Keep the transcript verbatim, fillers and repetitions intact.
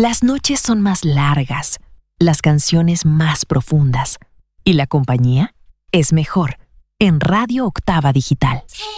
Las noches son más largas, las canciones más profundas y la compañía es mejor en Radio Octava Digital.